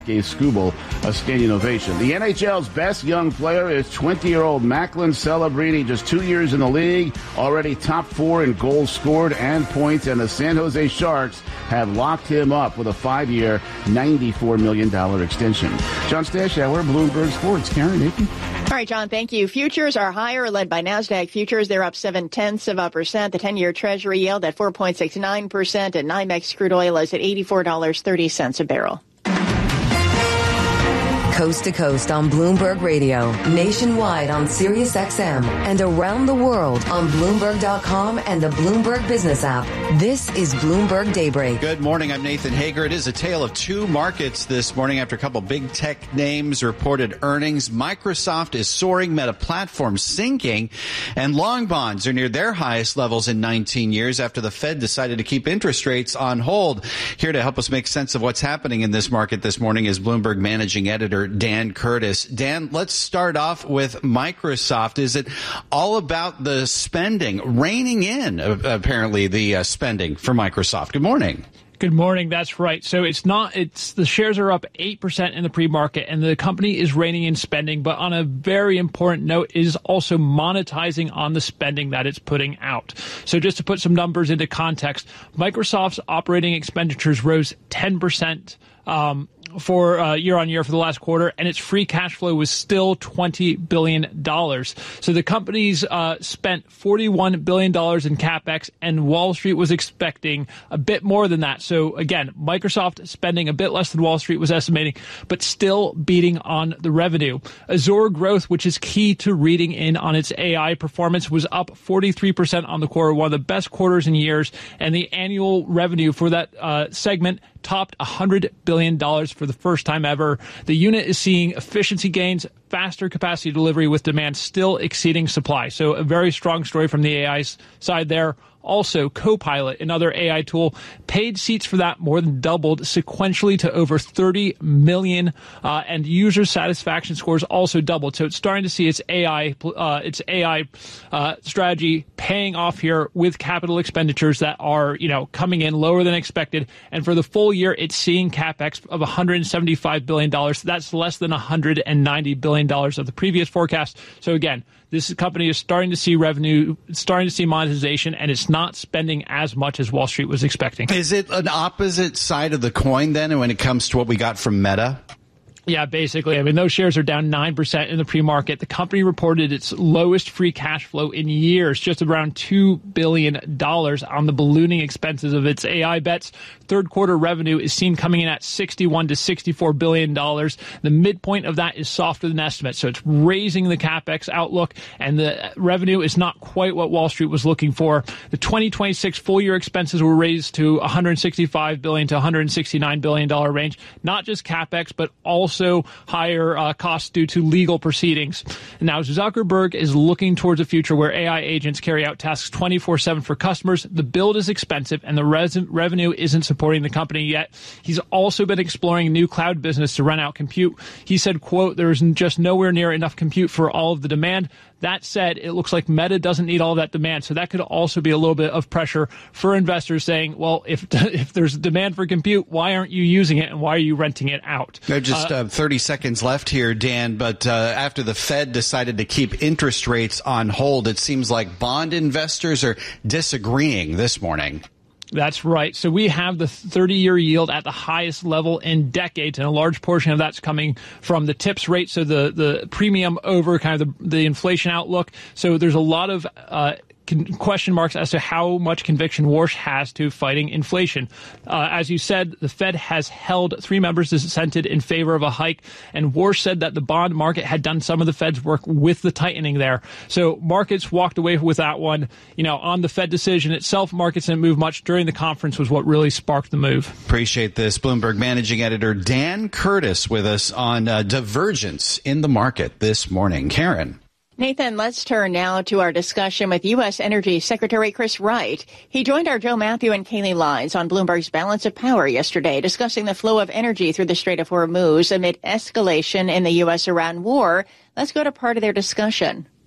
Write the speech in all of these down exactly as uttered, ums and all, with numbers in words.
gave Skubal a standing ovation. The N H L's best young player is twenty-year-old Macklin Celebrini, just two years in the league, already top four in goals scored and points, and the San Jose Sharks have locked him up with a five-year, ninety-four million dollars extension. John Stashauer, Bloomberg Sports. Karen, Nathan? All right, John, thank you. Futures are higher, led by NASDAQ futures. They're up seven-tenths of a percent. The ten-year Treasury yield at four point six nine percent, and NYMEX crude oil is at eighty-four dollars and thirty cents a barrel. Coast to coast on Bloomberg Radio, nationwide on Sirius X M, and around the world on Bloomberg dot com and the Bloomberg Business app. This is Bloomberg Daybreak. Good morning. I'm Nathan Hager. It is a tale of two markets this morning after a couple big tech names reported earnings. Microsoft is soaring, Meta Platforms sinking, and long bonds are near their highest levels in nineteen years after the Fed decided to keep interest rates on hold. Here to help us make sense of what's happening in this market this morning is Bloomberg Managing Editor Dan Curtis. Dan, let's start off with Microsoft. Is it all about the spending, reining in, apparently, the uh, spending for Microsoft? Good morning. Good morning. That's right. So it's not, it's the shares are up eight percent in the pre-market and the company is reining in spending. But on a very important note, is also monetizing on the spending that it's putting out. So just to put some numbers into context, Microsoft's operating expenditures rose ten percent. Um, for uh, year on year for the last quarter, and its free cash flow was still twenty billion dollars. So the company's uh, spent forty-one billion dollars in CapEx, and Wall Street was expecting a bit more than that. So again, Microsoft spending a bit less than Wall Street was estimating, but still beating on the revenue. Azure growth, which is key to reading in on its A I performance, was up forty-three percent on the quarter, one of the best quarters in years, and the annual revenue for that uh, segment topped one hundred billion dollars for the first time ever. The unit is seeing efficiency gains, faster capacity delivery with demand still exceeding supply. So a very strong story from the A I side there. Also, Copilot, another A I tool, paid seats for that more than doubled sequentially to over thirty million, uh, and user satisfaction scores also doubled. So it's starting to see its A I, uh, its A I uh, strategy paying off here with capital expenditures that are, you know, coming in lower than expected. And for the full year, it's seeing CapEx of one hundred seventy-five billion dollars. That's less than one hundred ninety billion dollars of the previous forecast. So again, this company is starting to see revenue, starting to see monetization, and it's not spending as much as Wall Street was expecting. Is it an opposite side of the coin then when it comes to what we got from Meta? Yeah, basically. I mean, those shares are down nine percent in the pre-market. The company reported its lowest free cash flow in years, just around two billion dollars on the ballooning expenses of its A I bets. Third quarter revenue is seen coming in at sixty-one to sixty-four billion dollars. The midpoint of that is softer than estimates. So it's raising the CapEx outlook, and the revenue is not quite what Wall Street was looking for. The twenty twenty-six full year expenses were raised to one hundred sixty-five billion dollars to one hundred sixty-nine billion dollars range. Not just CapEx, but also Also higher uh, costs due to legal proceedings. Now, Zuckerberg is looking towards a future where A I agents carry out tasks twenty-four seven for customers. The build is expensive, and the res- revenue isn't supporting the company yet. He's also been exploring a new cloud business to run out compute. He said, quote, "There is just nowhere near enough compute for all of the demand." That said, it looks like Meta doesn't need all of that demand. So that could also be a little bit of pressure for investors saying, well, if if there's demand for compute, why aren't you using it and why are you renting it out? Just uh, thirty seconds left here, Dan, but uh, after the Fed decided to keep interest rates on hold, it seems like bond investors are disagreeing this morning. That's right. So we have the thirty-year yield at the highest level in decades, and a large portion of that's coming from the TIPS rate, so the, the premium over kind of the, the inflation outlook. So there's a lot of uh question marks as to how much conviction Warsh has to fighting inflation. Uh, as you said, the Fed has held three members dissented in favor of a hike, and Warsh said that the bond market had done some of the Fed's work with the tightening there. So markets walked away with that one. You know, on the Fed decision itself, markets didn't move much. During the conference was what really sparked the move. Appreciate this. Bloomberg Managing Editor Dan Curtis with us on uh, divergence in the market this morning. Karen. Nathan, let's turn now to our discussion with U S. Energy Secretary Chris Wright. He joined our Joe Matthew and Kaylee lines on Bloomberg's Balance of Power yesterday, discussing the flow of energy through the Strait of Hormuz amid escalation in the U S Iran war. Let's go to part of their discussion.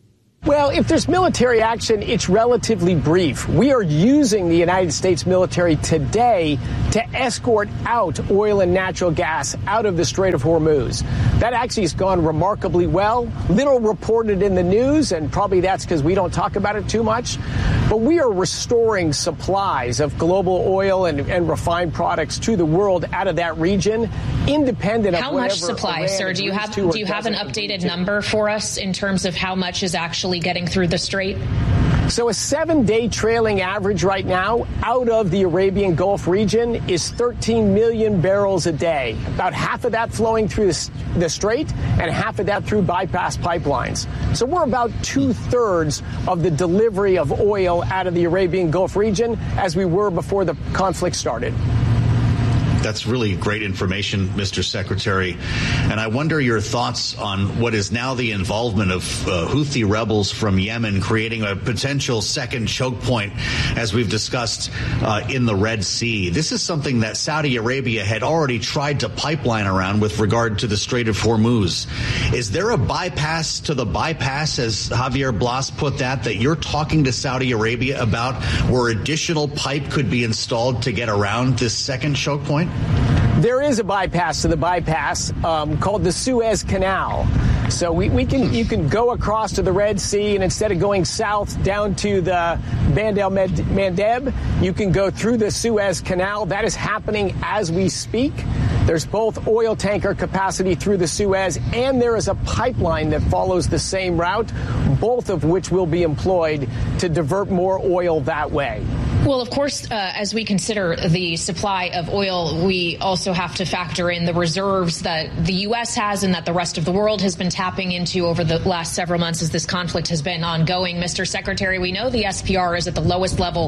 Well, if there's military action, it's relatively brief. We are using the United States military today to escort out oil and natural gas out of the Strait of Hormuz. That actually has gone remarkably well. Little reported in the news, and probably that's because we don't talk about it too much. But we are restoring supplies of global oil and, and refined products to the world out of that region, independent how of whatever. How much supply, Iran sir? Do you have do you have an updated number for us in terms of how much is actually getting through the strait? So a seven-day trailing average right now out of the Arabian Gulf region is thirteen million barrels a day. About half of that flowing through the, the strait and half of that through bypass pipelines. So we're about two-thirds of the delivery of oil out of the Arabian Gulf region as we were before the conflict started. That's really great information, Mister Secretary. And I wonder your thoughts on what is now the involvement of uh, Houthi rebels from Yemen creating a potential second choke point, as we've discussed, uh, in the Red Sea. This is something that Saudi Arabia had already tried to pipeline around with regard to the Strait of Hormuz. Is there a bypass to the bypass, as Javier Blas put that, that you're talking to Saudi Arabia about, where additional pipe could be installed to get around this second choke point? There is a bypass to the bypass um, called the Suez Canal. So we, we can you can go across to the Red Sea, and instead of going south down to the Bab el-Mandeb, you can go through the Suez Canal. That is happening as we speak. There's both oil tanker capacity through the Suez, and there is a pipeline that follows the same route, both of which will be employed to divert more oil that way. Well, of course, uh, as we consider the supply of oil, we also have to factor in the reserves that the U S has and that the rest of the world has been tapping into over the last several months as this conflict has been ongoing. Mister Secretary, we know the S P R is at the lowest level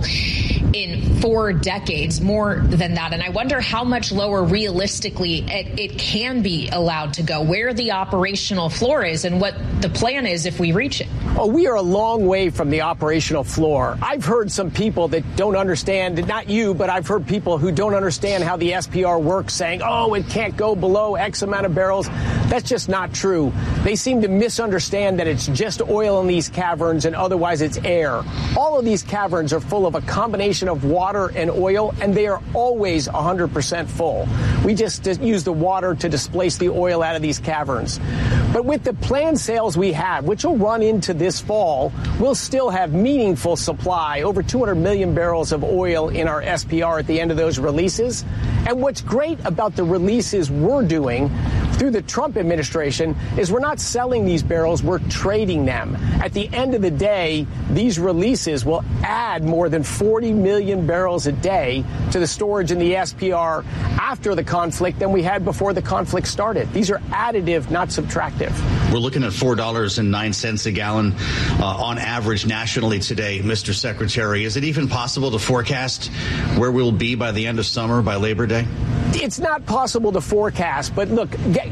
in four decades, more than that. And I wonder how much lower realistically it, it can be allowed to go, where the operational floor is and what the plan is if we reach it. Oh, we are a long way from the operational floor. I've heard some people that don't understand, not you, but I've heard people who don't understand how the S P R works saying, oh, it can't go below X amount of barrels. That's just not true. They seem to misunderstand that it's just oil in these caverns and otherwise it's air. All of these caverns are full of a combination of water and oil, and they are always one hundred percent full. We just use the water to displace the oil out of these caverns. But with the planned sales we have, which will run into this fall, we'll still have meaningful supply, over two hundred million barrels of oil in our S P R at the end of those releases. And what's great about the releases we're doing through the Trump administration is we're not selling these barrels, we're trading them. At the end of the day, these releases will add more than forty million barrels a day to the storage in the S P R after the conflict than we had before the conflict started. These are additive, not subtractive. We're looking at four dollars and nine cents a gallon uh, on average nationally today, Mister Secretary. Is it even possible to forecast where we'll be by the end of summer, by Labor Day? It's not possible to forecast, but look,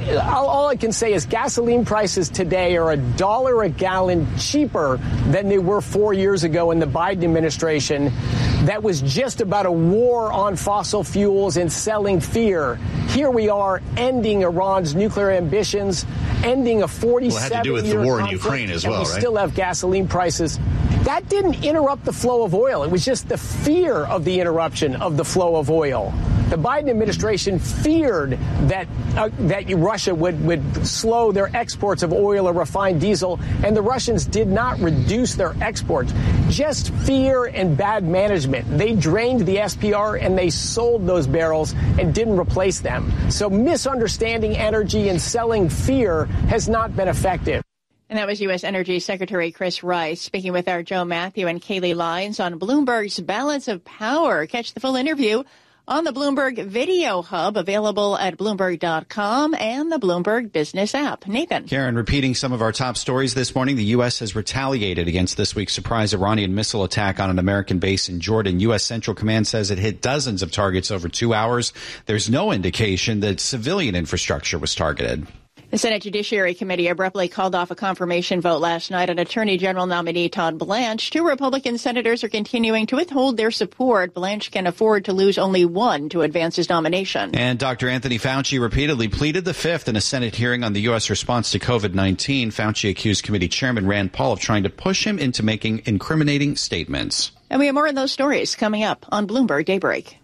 all I can say is gasoline prices today are a dollar a gallon cheaper than they were four years ago in the Biden administration. That was just about a war on fossil fuels and selling fear. Here we are ending Iran's nuclear ambitions, ending a forty-seven year conflict. Well, it had to do with the war in Ukraine as well, and we right? still have gasoline prices. That didn't interrupt the flow of oil. It was just the fear of the interruption of the flow of oil. The Biden administration feared that uh, that Russia would, would slow their exports of oil or refined diesel, and the Russians did not reduce their exports. Just fear and bad management. They drained the S P R and they sold those barrels and didn't replace them. So misunderstanding energy and selling fear has not been effective. And that was U S Energy Secretary Chris Rice speaking with our Joe Matthew and Kaylee Lyons on Bloomberg's Balance of Power. Catch the full interview on the Bloomberg Video Hub, available at Bloomberg dot com and the Bloomberg Business app. Nathan. Karen, repeating some of our top stories this morning, the U S has retaliated against this week's surprise Iranian missile attack on an American base in Jordan. U S Central Command says it hit dozens of targets over two hours. There's no indication that civilian infrastructure was targeted. The Senate Judiciary Committee abruptly called off a confirmation vote last night on Attorney General nominee Todd Blanche. Two Republican senators are continuing to withhold their support. Blanche can afford to lose only one to advance his nomination. And Doctor Anthony Fauci repeatedly pleaded the fifth in a Senate hearing on the U S response to COVID nineteen. Fauci accused committee chairman Rand Paul of trying to push him into making incriminating statements. And we have more of those stories coming up on Bloomberg Daybreak.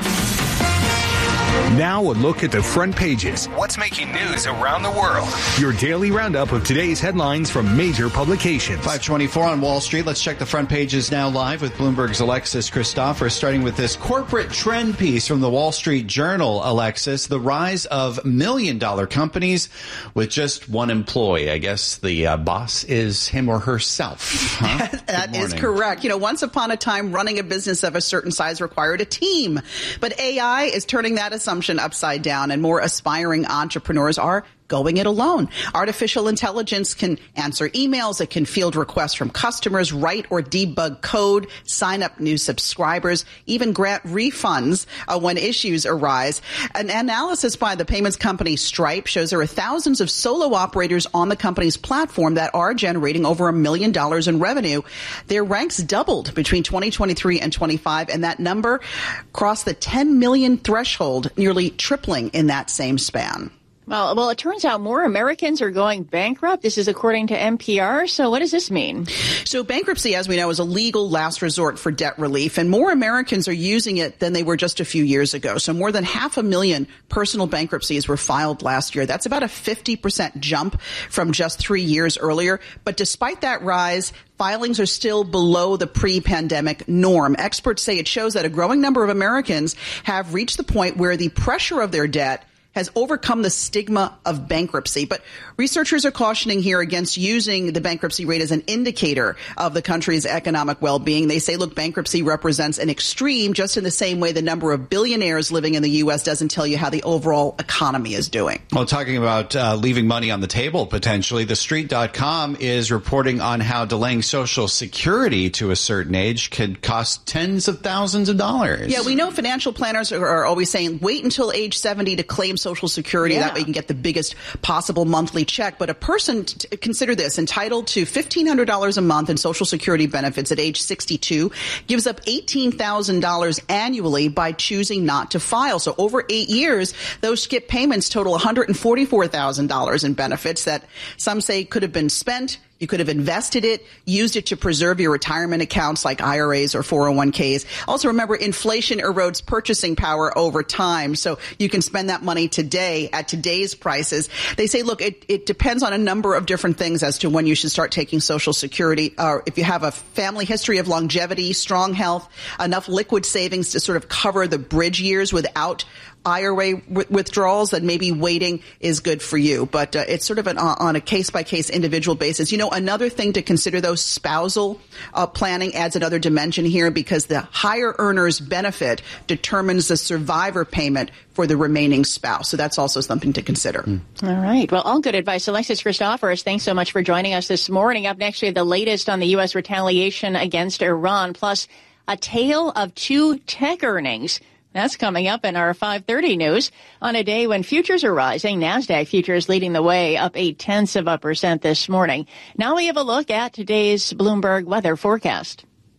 Now a look at the front pages. What's making news around the world? Your daily roundup of today's headlines from major publications. five twenty-four on Wall Street. Let's check the front pages now live with Bloomberg's Alexis Christopher, starting with this corporate trend piece from the Wall Street Journal, Alexis. The rise of million-dollar companies with just one employee. I guess the uh, boss is him or herself. Huh? That is correct. You know, once upon a time, running a business of a certain size required a team. But A I is turning that assumption upside down, and more aspiring entrepreneurs are going it alone. Artificial intelligence can answer emails. It can field requests from customers, write or debug code, sign up new subscribers, even grant refunds uh, when issues arise. An analysis by the payments company Stripe shows there are thousands of solo operators on the company's platform that are generating over a million dollars in revenue. Their ranks doubled between twenty twenty-three and twenty-five, and that number crossed the ten million threshold, nearly tripling in that same span. Well, well, it turns out more Americans are going bankrupt. This is according to N P R. So what does this mean? So bankruptcy, as we know, is a legal last resort for debt relief, and more Americans are using it than they were just a few years ago. So more than half a million personal bankruptcies were filed last year. That's about a fifty percent jump from just three years earlier. But despite that rise, filings are still below the pre-pandemic norm. Experts say it shows that a growing number of Americans have reached the point where the pressure of their debt has overcome the stigma of bankruptcy. But researchers are cautioning here against using the bankruptcy rate as an indicator of the country's economic well-being. They say, look, bankruptcy represents an extreme, just in the same way the number of billionaires living in the U S doesn't tell you how the overall economy is doing. Well, talking about uh, leaving money on the table, potentially, the street dot com is reporting on how delaying Social Security to a certain age could cost tens of thousands of dollars. Yeah, we know financial planners are, are always saying, wait until age seventy to claim Social Security. Yeah. That way you can get the biggest possible monthly check. But a person, t- consider this, entitled to fifteen hundred dollars a month in Social Security benefits at age sixty-two, gives up eighteen thousand dollars annually by choosing not to file. So over eight years, those skip payments total one hundred forty-four thousand dollars in benefits that some say could have been spent. You could have invested it, used it to preserve your retirement accounts like I R As or four oh one k's. Also, remember, inflation erodes purchasing power over time. So you can spend that money today at today's prices. They say, look, it, it depends on a number of different things as to when you should start taking Social Security. Or if you have a family history of longevity, strong health, enough liquid savings to sort of cover the bridge years without I R A w- withdrawals, then maybe waiting is good for you. But uh, it's sort of an, uh, on a case-by-case individual basis. You know, another thing to consider, though, spousal uh, planning adds another dimension here, because the higher earner's benefit determines the survivor payment for the remaining spouse. So that's also something to consider. Mm. All right. Well, all good advice. Alexis Christophorous, thanks so much for joining us this morning. Up next, we have the latest on the U S retaliation against Iran, plus a tale of two tech earnings. That's coming up in our five thirty news. On a day when futures are rising, NASDAQ futures leading the way, up eight tenths of a percent this morning. Now we have a look at today's Bloomberg weather forecast.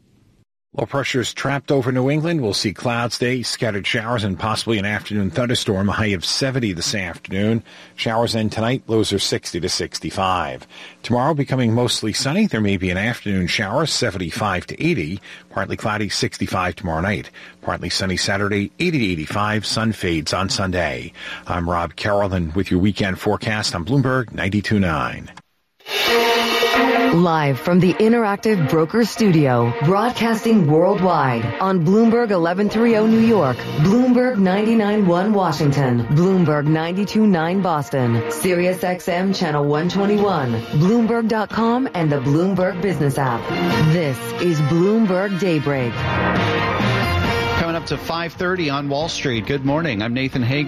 Low pressure is trapped over New England. We'll see clouds today, scattered showers, and possibly an afternoon thunderstorm. A high of seventy this afternoon. Showers end tonight. Lows are sixty to sixty-five. Tomorrow becoming mostly sunny. There may be an afternoon shower, seventy-five to eighty. Partly cloudy, sixty-five tomorrow night. Partly sunny Saturday, eighty to eighty-five. Sun fades on Sunday. I'm Rob Carroll, with your weekend forecast on Bloomberg ninety-two point nine. Live from the Interactive Brokers Studio, broadcasting worldwide on Bloomberg eleven thirty New York, Bloomberg ninety-nine point one Washington, Bloomberg ninety-two point nine Boston, Sirius X M Channel one twenty-one, Bloomberg dot com, and the Bloomberg Business app. This is Bloomberg Daybreak. Coming up to five thirty on Wall Street. Good morning. I'm Nathan Hager.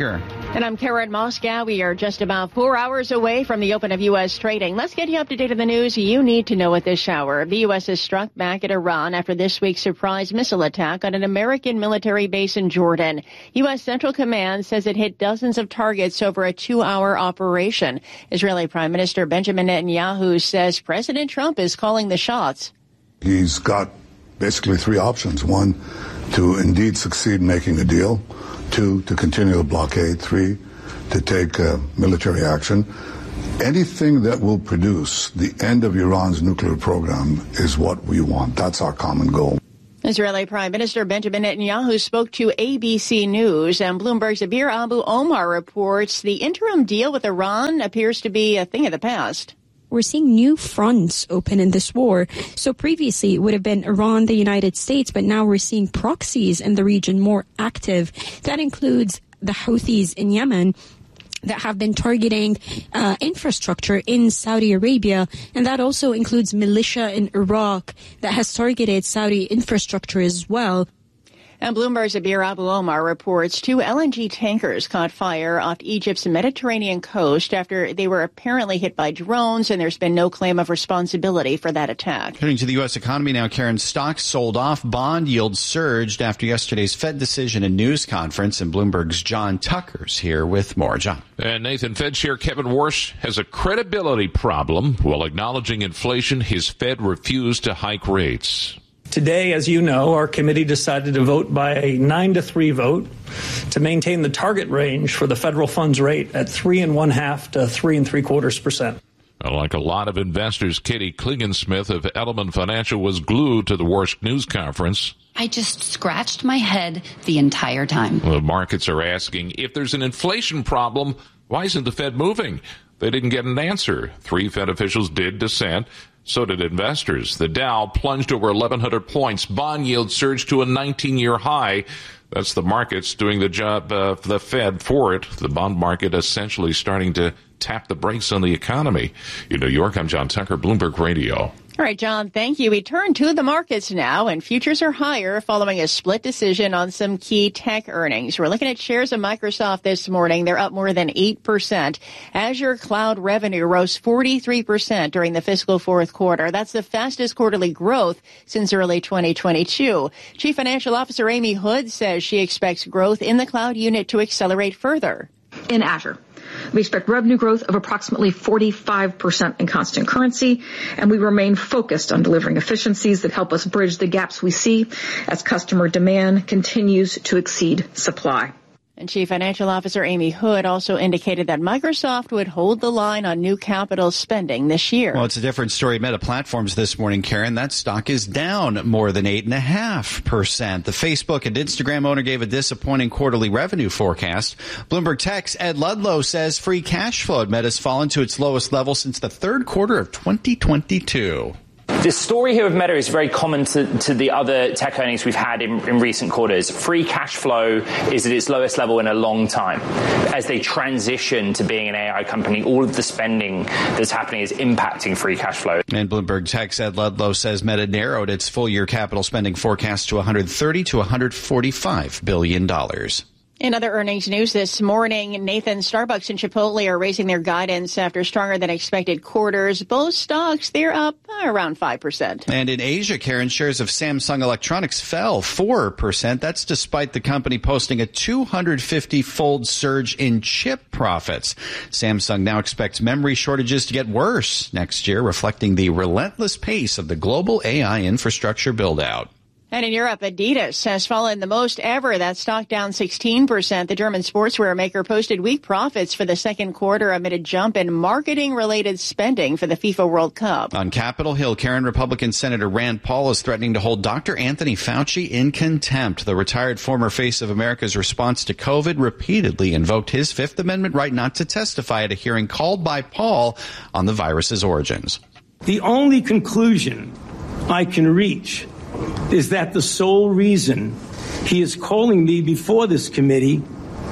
And I'm Karen Moscow. We are just about four hours away from the open of U S trading. Let's get you up to date on the news you need to know at this hour. The U S has struck back at Iran after this week's surprise missile attack on an American military base in Jordan. U S Central Command says it hit dozens of targets over a two-hour operation. Israeli Prime Minister Benjamin Netanyahu says President Trump is calling the shots. He's got basically three options. One, to indeed succeed in making a deal. Two, to continue the blockade. Three, to take uh, military action. Anything that will produce the end of Iran's nuclear program is what we want. That's our common goal. Israeli Prime Minister Benjamin Netanyahu spoke to A B C News, and Bloomberg's Abir Abu Omar reports the interim deal with Iran appears to be a thing of the past. We're seeing new fronts open in this war. So previously it would have been Iran, the United States, but now we're seeing proxies in the region more active. That includes the Houthis in Yemen that have been targeting uh, infrastructure in Saudi Arabia. And that also includes militia in Iraq that has targeted Saudi infrastructure as well. And Bloomberg's Abir Abu Omar reports two L N G tankers caught fire off Egypt's Mediterranean coast after they were apparently hit by drones, and there's been no claim of responsibility for that attack. Turning to the U S economy now, Karen, stocks sold off, bond yields surged after yesterday's Fed decision and news conference, and Bloomberg's John Tucker's here with more. John. And Nathan, Fed Chair Kevin Warsh has a credibility problem. While acknowledging inflation, his Fed refused to hike rates. Today, as you know, our committee decided to vote by a nine to three vote to maintain the target range for the federal funds rate at three and one half to three and three quarters percent. Like a lot of investors, Katie Klingensmith of Edelman Financial was glued to the Warsh news conference. I just scratched my head the entire time. The markets are asking, if there's an inflation problem, why isn't the Fed moving? They didn't get an answer. Three Fed officials did dissent. So did investors. The Dow plunged over eleven hundred points. Bond yield surged to a nineteen-year high. That's the markets doing the job of the Fed for it. The bond market essentially starting to tap the brakes on the economy. In New York, I'm John Tucker, Bloomberg Radio. All right, John, thank you. We turn to the markets now, and futures are higher following a split decision on some key tech earnings. We're looking at shares of Microsoft this morning. They're up more than eight percent. Azure cloud revenue rose forty-three percent during the fiscal fourth quarter. That's the fastest quarterly growth since early twenty twenty-two. Chief Financial Officer Amy Hood says she expects growth in the cloud unit to accelerate further. In Azure, we expect revenue growth of approximately forty-five percent in constant currency, and we remain focused on delivering efficiencies that help us bridge the gaps we see as customer demand continues to exceed supply. And Chief Financial Officer Amy Hood also indicated that Microsoft would hold the line on new capital spending this year. Well, it's a different story at Meta Platforms this morning, Karen. That stock is down more than eight point five percent. The Facebook and Instagram owner gave a disappointing quarterly revenue forecast. Bloomberg Tech's Ed Ludlow says free cash flow at Meta has fallen to its lowest level since the third quarter of twenty twenty-two. The story here of Meta is very common to, to the other tech earnings we've had in, in recent quarters. Free cash flow is at its lowest level in a long time. As they transition to being an A I company, all of the spending that's happening is impacting free cash flow. And Bloomberg Tech's Ed Ludlow says Meta narrowed its full-year capital spending forecast to one hundred thirty to one hundred forty-five billion dollars. In other earnings news this morning, Nathan, Starbucks and Chipotle are raising their guidance after stronger than expected quarters. Both stocks, they're up around five percent. And in Asia, Karen, shares of Samsung Electronics fell four percent. That's despite the company posting a two hundred fifty-fold surge in chip profits. Samsung now expects memory shortages to get worse next year, reflecting the relentless pace of the global A I infrastructure build-out. And in Europe, Adidas has fallen the most ever. That stock down sixteen percent. The German sportswear maker posted weak profits for the second quarter amid a jump in marketing-related spending for the FIFA World Cup. On Capitol Hill, Karen, Republican Senator Rand Paul is threatening to hold Doctor Anthony Fauci in contempt. The retired former face of America's response to COVID repeatedly invoked his Fifth Amendment right not to testify at a hearing called by Paul on the virus's origins. The only conclusion I can reach is that the sole reason he is calling me before this committee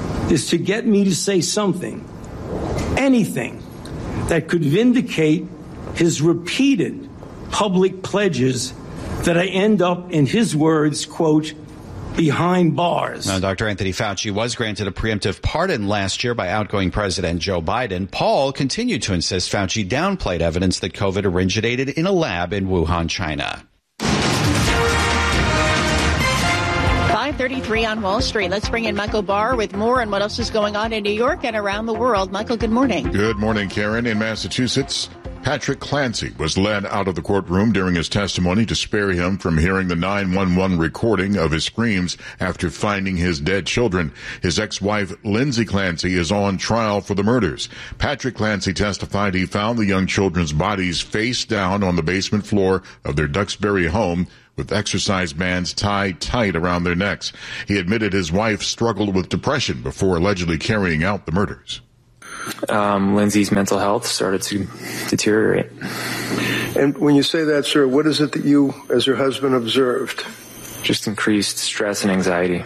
is to get me to say something, anything, that could vindicate his repeated public pledges that I end up, in his words, quote, behind bars. Now, Doctor Anthony Fauci was granted a preemptive pardon last year by outgoing President Joe Biden. Paul continued to insist Fauci downplayed evidence that COVID originated in a lab in Wuhan, China. five thirty-three on Wall Street. Let's bring in Michael Barr with more on what else is going on in New York and around the world. Michael, good morning. Good morning, Karen. In Massachusetts, Patrick Clancy was led out of the courtroom during his testimony to spare him from hearing the nine one one recording of his screams after finding his dead children. His ex-wife, Lindsay Clancy, is on trial for the murders. Patrick Clancy testified he found the young children's bodies face down on the basement floor of their Duxbury home with exercise bands tied tight around their necks. He admitted his wife struggled with depression before allegedly carrying out the murders. Um, Lindsay's mental health started to deteriorate. And when you say that, sir, what is it that you, as her husband, observed? Just increased stress and anxiety.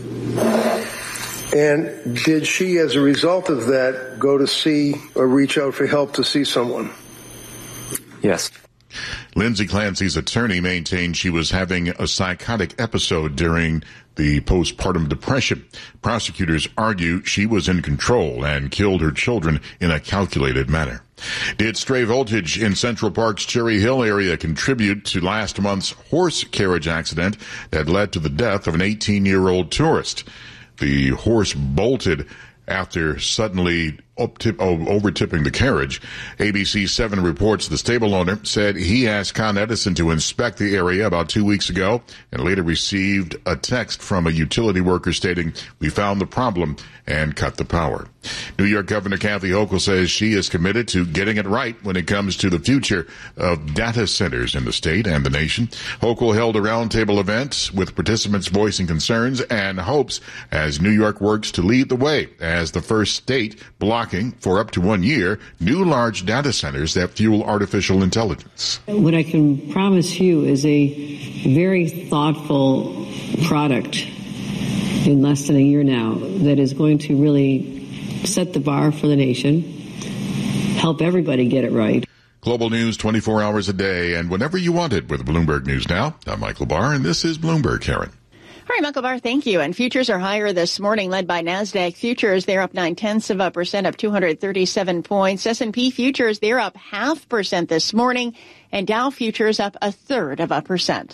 And did she, as a result of that, go to see or reach out for help to see someone? Yes. Lindsay Clancy's attorney maintained she was having a psychotic episode during the postpartum depression. Prosecutors argue she was in control and killed her children in a calculated manner. Did stray voltage in Central Park's Cherry Hill area contribute to last month's horse carriage accident that led to the death of an eighteen-year-old tourist? The horse bolted after suddenly up-tip, oh, over-tipping the carriage. A B C seven reports the stable owner said he asked Con Edison to inspect the area about two weeks ago and later received a text from a utility worker stating, "We found the problem and cut the power." New York Governor Kathy Hochul says she is committed to getting it right when it comes to the future of data centers in the state and the nation. Hochul held a roundtable event with participants voicing concerns and hopes as New York works to lead the way as the first state blocking for up to one year new large data centers that fuel artificial intelligence. What I can promise you is a very thoughtful product in less than a year now that is going to really set the bar for the nation, help everybody get it right. Global news twenty-four hours a day and whenever you want it with Bloomberg News Now. I'm Michael Barr, and this is Bloomberg, Karen. All right, Michael Barr, thank you. And futures are higher this morning, led by NASDAQ futures. They're up nine-tenths of a percent, up two hundred thirty-seven points. S and P futures, they're up half percent this morning. And Dow futures up a third of a percent.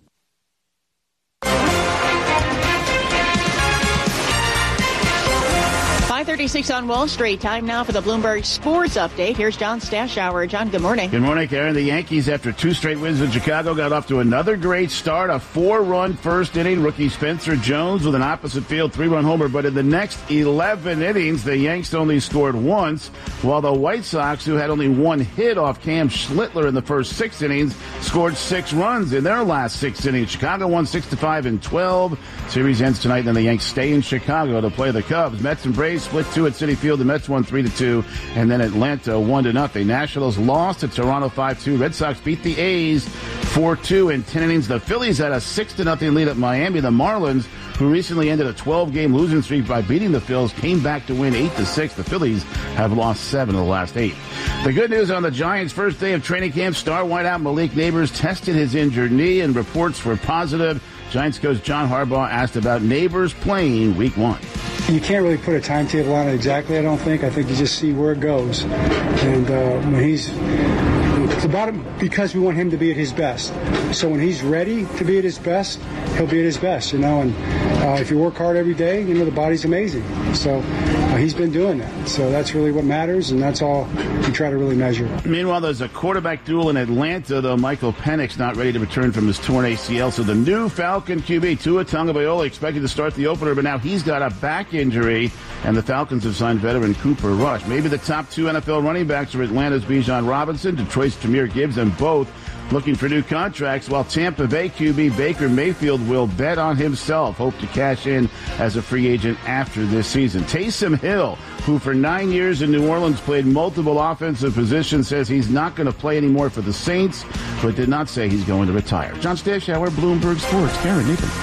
five thirty-six on Wall Street. Time now for the Bloomberg Sports Update. Here's John Stashower. John, good morning. Good morning, Karen. The Yankees, after two straight wins in Chicago, got off to another great start. A four-run first inning. Rookie Spencer Jones with an opposite field three-run homer. But in the next eleven innings, the Yanks only scored once, while the White Sox, who had only one hit off Cam Schlittler in the first six innings, scored six runs in their last six innings. Chicago won six to five in twelve. Series ends tonight, and then the Yanks stay in Chicago to play the Cubs. Mets and Braves split two at Citi Field. The Mets won three to two, and then Atlanta one to nothing. Nationals lost to Toronto five two. Red Sox beat the A's four two in ten innings. The Phillies had a six to nothing lead at Miami. The Marlins, who recently ended a twelve-game losing streak by beating the Phils, came back to win eight to six. The Phillies have lost seven of the last eight. The good news on the Giants' first day of training camp, star wideout Malik Neighbors tested his injured knee, and reports were positive. Giants coach John Harbaugh asked about Neighbors playing week one. You can't really put a timetable on it exactly, I don't think. I think you just see where it goes. And uh, when he's... It's about him because we want him to be at his best. So when he's ready to be at his best, he'll be at his best, you know. And uh, if you work hard every day, you know, the body's amazing. So uh, he's been doing that. So that's really what matters, and that's all we try to really measure. Meanwhile, there's a quarterback duel in Atlanta, though Michael Penix not ready to return from his torn A C L. So the new Falcon Q B, Tua Tagovailoa, expected to start the opener, but now he's got a back injury, and the Falcons have signed veteran Cooper Rush. Maybe the top two N F L running backs are Atlanta's Bijan Robinson, Detroit's Jahmyr Gibbs, and both looking for new contracts, while Tampa Bay Q B Baker Mayfield will bet on himself, hope to cash in as a free agent after this season. Taysom Hill, who for nine years in New Orleans played multiple offensive positions, says he's not going to play anymore for the Saints, but did not say he's going to retire. John Stashower, Bloomberg Sports. Karen Nathan. All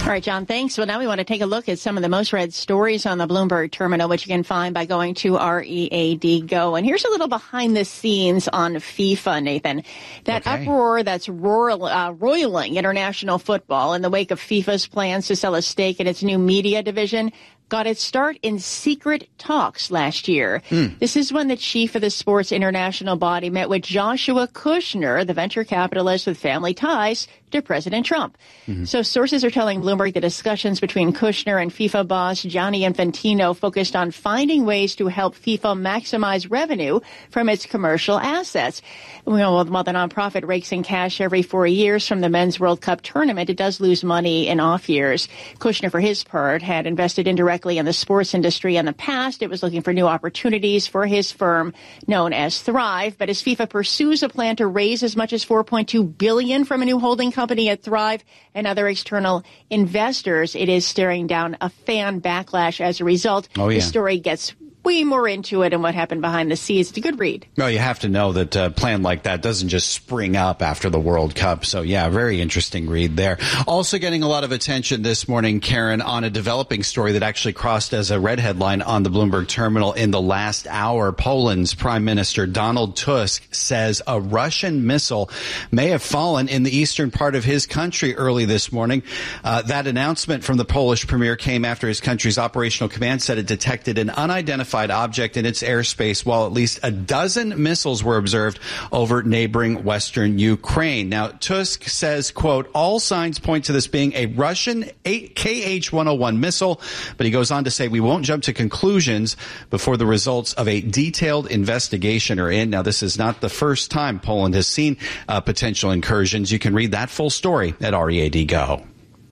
right, John, thanks. Well, now we want to take a look at some of the most read stories on the Bloomberg terminal, which you can find by going to R E A D Go. And here's a little behind the scenes on FIFA, Nathan. That okay. uproar that's royal, uh, roiling international football in the wake of FIFA's plans to sell a stake in its new media division got its start in secret talks last year. Mm. This is when the chief of the sports international body met with Joshua Kushner, the venture capitalist with family ties to President Trump. Mm-hmm. So sources are telling Bloomberg the discussions between Kushner and FIFA boss Gianni Infantino focused on finding ways to help FIFA maximize revenue from its commercial assets. Well, while the nonprofit rakes in cash every four years from the Men's World Cup tournament, it does lose money in off years. Kushner, for his part, had invested indirectly in the sports industry in the past. It was looking for new opportunities for his firm known as Thrive. But as FIFA pursues a plan to raise as much as four point two billion dollars from a new holding company at Thrive and other external investors, it is staring down a fan backlash as a result. Oh, yeah. The story gets way more into it and what happened behind the scenes. It's a good read. Well, you have to know that a plan like that doesn't just spring up after the World Cup. So, yeah, very interesting read there. Also getting a lot of attention this morning, Karen, on a developing story that actually crossed as a red headline on the Bloomberg terminal in the last hour. Poland's Prime Minister Donald Tusk says a Russian missile may have fallen in the eastern part of his country early this morning. Uh, that announcement from the Polish premier came after his country's operational command said it detected an unidentified object in its airspace, while at least a dozen missiles were observed over neighboring western Ukraine. Now, Tusk says, quote, all signs point to this being a Russian K H one oh one missile, but he goes on to say we won't jump to conclusions before the results of a detailed investigation are in. Now, this is not the first time Poland has seen uh, potential incursions. You can read that full story at R E A D Go.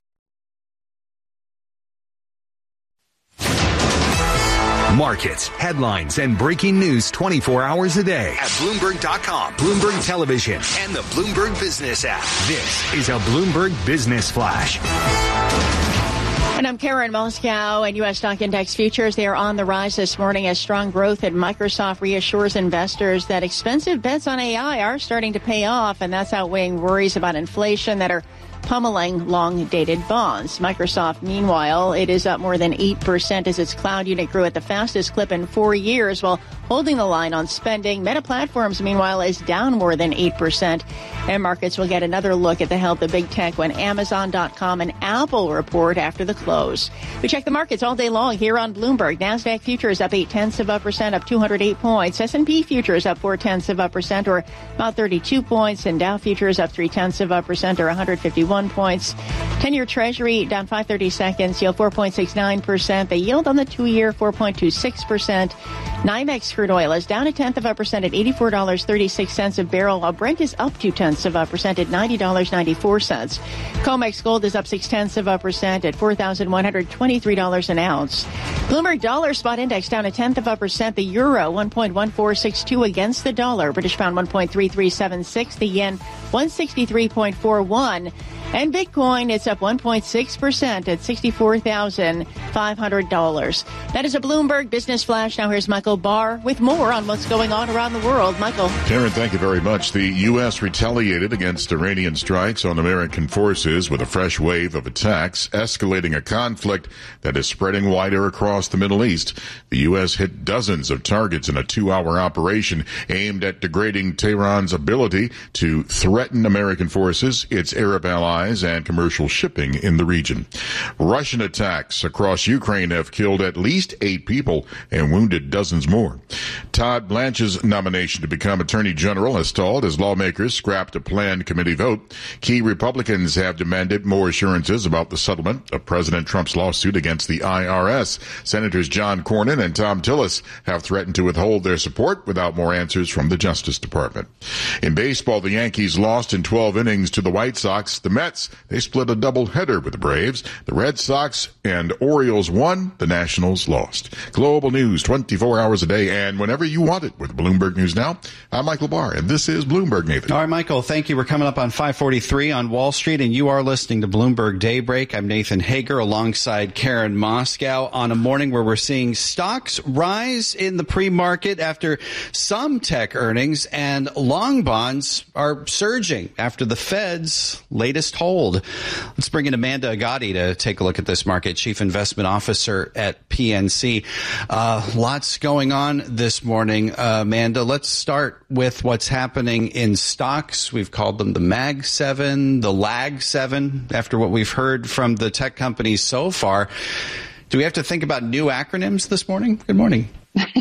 Markets, headlines, and breaking news twenty-four hours a day at Bloomberg dot com, Bloomberg Television, and the Bloomberg Business app. This is a Bloomberg Business Flash. And I'm Karen Moscow, and U S stock index futures, they are on the rise this morning as strong growth at Microsoft reassures investors that expensive bets on A I are starting to pay off, and that's outweighing worries about inflation that are pummeling long-dated bonds. Microsoft, meanwhile, it is up more than eight percent as its cloud unit grew at the fastest clip in four years while holding the line on spending. Meta Platforms, meanwhile, is down more than eight percent. And markets will get another look at the health of big tech when Amazon dot com and Apple report after the close. We check the markets all day long here on Bloomberg. NASDAQ futures up eight-tenths of a percent, up two hundred eight points. S and P futures up four-tenths of a percent, or about thirty-two points. And Dow futures up three-tenths of a percent, or one hundred fifty-one points. ten-year Treasury down five thirty-seconds, yield four point six nine percent. The yield on the two-year, four point two six percent. NYMEX crude oil is down a tenth of a percent at eighty-four dollars and thirty-six cents a barrel, while Brent is up two tenths of a percent at ninety dollars and ninety-four cents. COMEX gold is up six tenths of a percent at four thousand one hundred twenty-three dollars an ounce. Bloomberg dollar spot index down a tenth of a percent. The euro one point one four six two against the dollar. British pound one point three three seven six. The yen one sixty-three point four one. And Bitcoin, it's up one point six percent at sixty-four thousand five hundred dollars. That is a Bloomberg Business Flash. Now here's Michael Barr with more on what's going on around the world. Michael. Karen, thank you very much. The U S retaliated against Iranian strikes on American forces with a fresh wave of attacks, escalating a conflict that is spreading wider across the Middle East. The U S hit dozens of targets in a two-hour operation aimed at degrading Tehran's ability to threaten American forces, its Arab allies, and commercial shipping in the region. Russian attacks across Ukraine have killed at least eight people and wounded dozens more. Todd Blanche's nomination to become Attorney General has stalled as lawmakers scrapped a planned committee vote. Key Republicans have demanded more assurances about the settlement of President Trump's lawsuit against the I R S. Senators John Cornyn and Tom Tillis have threatened to withhold their support without more answers from the Justice Department. In baseball, the Yankees lost in twelve innings to the White Sox. The Mets, they split a doubleheader with the Braves. The Red Sox and Orioles won. The Nationals lost. Global News twenty-four hours hours a day and whenever you want it with Bloomberg News Now. I'm Michael Barr, and this is Bloomberg, Nathan. All right, Michael, thank you. We're coming up on five forty-three on Wall Street, and you are listening to Bloomberg Daybreak. I'm Nathan Hager alongside Karen Moscow on a morning where we're seeing stocks rise in the pre-market after some tech earnings, and long bonds are surging after the Fed's latest hold. Let's bring in Amanda Agati to take a look at this market, Chief Investment Officer at P N C. Uh, lots going on this morning, uh, Amanda. Let's start with what's happening in stocks. We've called them the Mag seven, the Lag seven, after what we've heard from the tech companies so far. Do we have to think about new acronyms this morning? Good morning.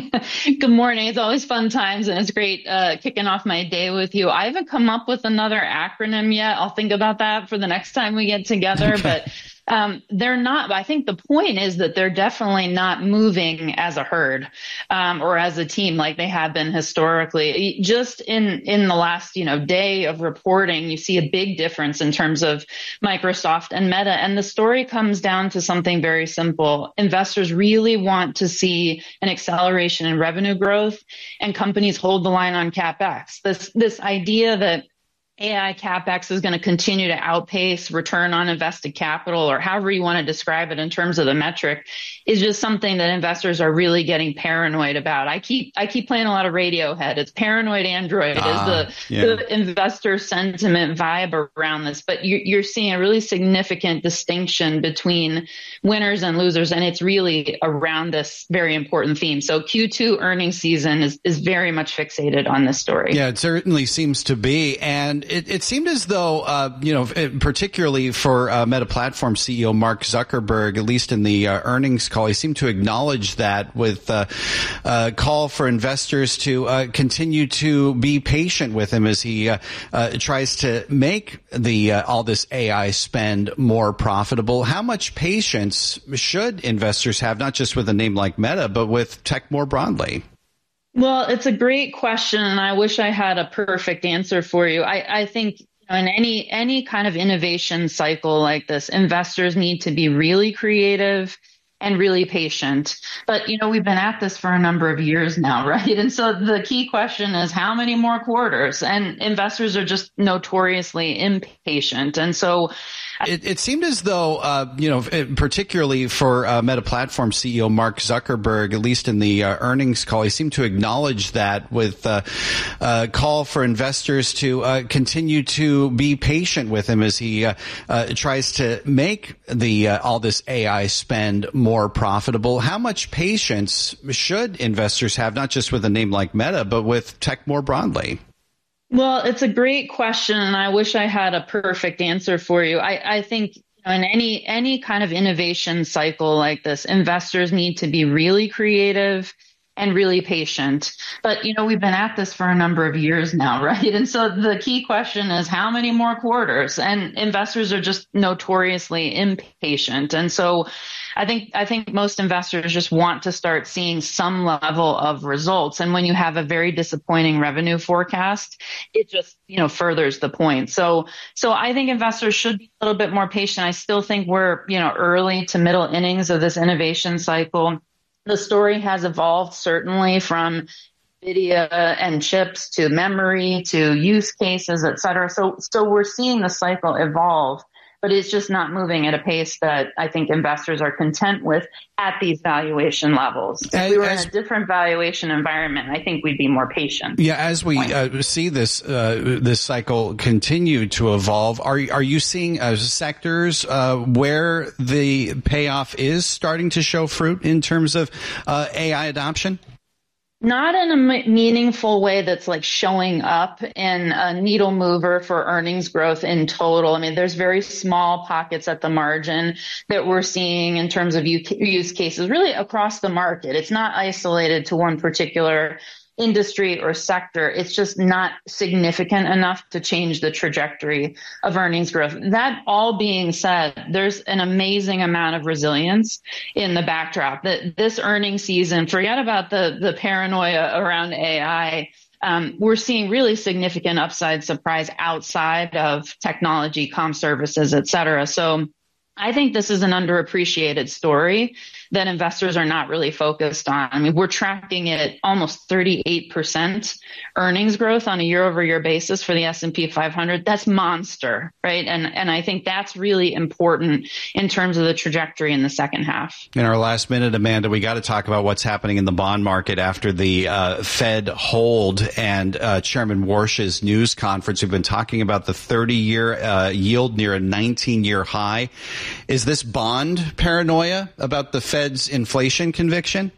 Good morning. It's always fun times, and it's great uh, kicking off my day with you. I haven't come up with another acronym yet. I'll think about that for the next time we get together, Okay. but um, they're not. I think the point is that they're definitely not moving as a herd um, or as a team like they have been historically. Just in, in the last, you know, day of reporting, you see a big difference in terms of Microsoft and Meta. And the story comes down to something very simple. Investors really want to see an acceleration in revenue growth, and companies hold the line on CapEx. This, this idea that A I CapEx is going to continue to outpace return on invested capital, or however you want to describe it in terms of the metric, is just something that investors are really getting paranoid about. I keep I keep playing a lot of Radiohead. It's Paranoid Android ah, is the, yeah. the investor sentiment vibe around this. But you, you're seeing a really significant distinction between winners and losers, and it's really around this very important theme. So Q two earnings season is, is very much fixated on this story. Yeah, it certainly seems to be. And It, it seemed as though, uh, you know, particularly for uh, Meta Platforms C E O Mark Zuckerberg, at least in the uh, earnings call, he seemed to acknowledge that with a uh, uh, call for investors to uh, continue to be patient with him as he uh, uh, tries to make the uh, all this A I spend more profitable. How much patience should investors have, not just with a name like Meta, but with tech more broadly? Well, it's a great question, and I wish I had a perfect answer for you. I, I think you know, in any any kind of innovation cycle like this, investors need to be really creative and really patient. But, you know, we've been at this for a number of years now, right? And so the key question is how many more quarters? And investors are just notoriously impatient. And so It, it seemed as though, uh, you know, particularly for uh, Meta Platforms C E O Mark Zuckerberg, at least in the uh, earnings call, he seemed to acknowledge that with a uh, uh, call for investors to uh, continue to be patient with him as he uh, uh, tries to make the uh, all this A I spend more profitable. How much patience should investors have, not just with a name like Meta, but with tech more broadly? Well, it's a great question, and I wish I had a perfect answer for you. I, I think you know, in any any kind of innovation cycle like this, investors need to be really creative and really patient. But, you know, we've been at this for a number of years now, right? And so the key question is how many more quarters? And investors are just notoriously impatient. And so I think I think most investors just want to start seeing some level of results. And when you have a very disappointing revenue forecast, it just, you know, furthers the point. So so I think investors should be a little bit more patient. I still think we're, you know, early to middle innings of this innovation cycle. The story has evolved certainly from NVIDIA and chips to memory to use cases, et cetera. So so we're seeing the cycle evolve, but it's just not moving at a pace that I think investors are content with at these valuation levels. If As, we were as, in a different valuation environment, I think we'd be more patient. Yeah, as we uh, see this uh, this cycle continue to evolve, are are you seeing uh, sectors uh, where the payoff is starting to show fruit in terms of uh, A I adoption? Not in a meaningful way that's like showing up in a needle mover for earnings growth in total. I mean, there's very small pockets at the margin that we're seeing in terms of use cases really across the market. It's not isolated to one particular industry or sector. It's just not significant enough to change the trajectory of earnings growth. That all being said, there's an amazing amount of resilience in the backdrop. That this earnings season, forget about the, the paranoia around A I. Um, we're seeing really significant upside surprise outside of technology, comm services, et cetera. So I think this is an underappreciated story that investors are not really focused on. I mean, we're tracking at almost thirty-eight percent earnings growth on a year over year basis for the S and P five hundred. That's monster, right? And and I think that's really important in terms of the trajectory in the second half. In our last minute, Amanda, we got to talk about what's happening in the bond market after the uh, Fed hold and uh, Chairman Warsh's news conference. We've been talking about the thirty-year uh, yield near a nineteen-year high. Is this bond paranoia about the Fed's inflation conviction?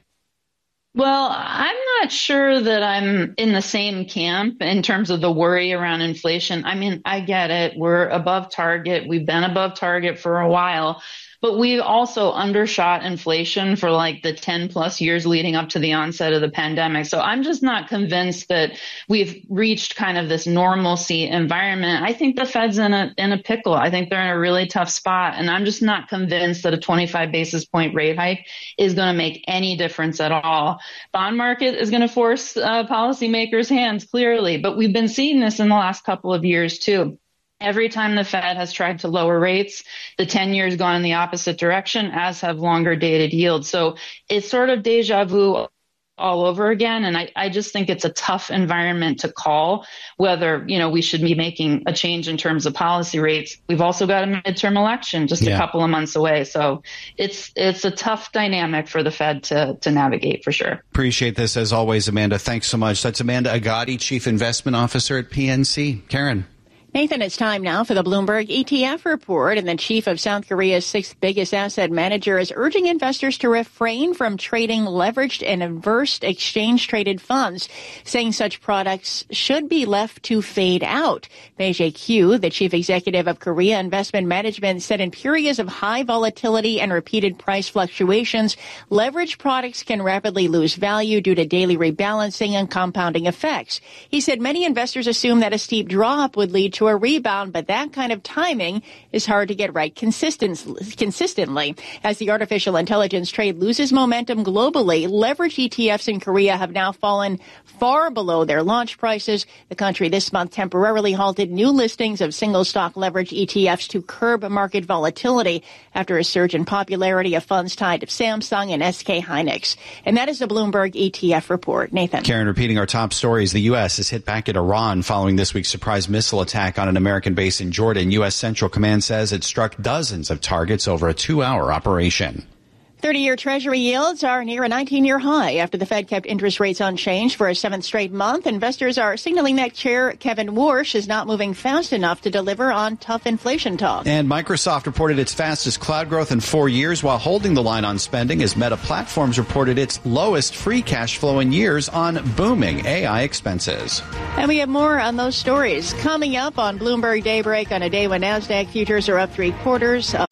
Well, I'm not sure that I'm in the same camp in terms of the worry around inflation. I mean, I get it. We're above target. We've been above target for a while. But we also undershot inflation for like the ten plus years leading up to the onset of the pandemic. So I'm just not convinced that we've reached kind of this normalcy environment. I think the Fed's in a in a pickle. I think they're in a really tough spot. And I'm just not convinced that a twenty-five basis point rate hike is going to make any difference at all. Bond market is going to force uh, policymakers' hands, clearly. But we've been seeing this in the last couple of years, too. Every time the Fed has tried to lower rates, the ten years gone in the opposite direction, as have longer dated yields. So it's sort of deja vu all over again. And I, I just think it's a tough environment to call whether, you know, we should be making a change in terms of policy rates. We've also got a midterm election just yeah. a couple of months away. So it's it's a tough dynamic for the Fed to, to navigate for sure. Appreciate this as always, Amanda. Thanks so much. That's Amanda Agati, Chief Investment Officer at P N C. Karen. Nathan, it's time now for the Bloomberg E T F report, and the chief of South Korea's sixth biggest asset manager is urging investors to refrain from trading leveraged and inverse exchange-traded funds, saying such products should be left to fade out. Bae-jae Kyu, the chief executive of Korea Investment Management, said in periods of high volatility and repeated price fluctuations, leveraged products can rapidly lose value due to daily rebalancing and compounding effects. He said many investors assume that a steep drop would lead to to a rebound, but that kind of timing is hard to get right consistently. As the artificial intelligence trade loses momentum globally, leveraged E T Fs in Korea have now fallen far below their launch prices. The country this month temporarily halted new listings of single-stock leveraged E T Fs to curb market volatility after a surge in popularity of funds tied to Samsung and S K Hynix. And that is the Bloomberg E T F report. Nathan. Karen, repeating our top stories, the U S is hit back at Iran following this week's surprise missile attack on an American base in Jordan. U S Central Command says it struck dozens of targets over a two-hour operation. thirty-year Treasury yields are near a nineteen-year high after the Fed kept interest rates unchanged for a seventh straight month. Investors are signaling that Chair Kevin Warsh is not moving fast enough to deliver on tough inflation talk. And Microsoft reported its fastest cloud growth in four years while holding the line on spending as Meta Platforms reported its lowest free cash flow in years on booming A I expenses. And we have more on those stories coming up on Bloomberg Daybreak on a day when NASDAQ futures are up three quarters.